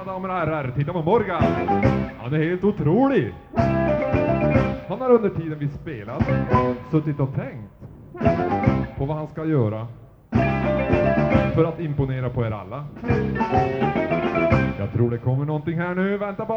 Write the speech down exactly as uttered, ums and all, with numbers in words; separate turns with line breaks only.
damer och herrar, titta på Morgan. Han är helt otrolig. Han har under tiden vi spelat suttit och tänkt på vad han ska göra för att imponera på er alla. Jag tror det kommer någonting här nu, vänta bara.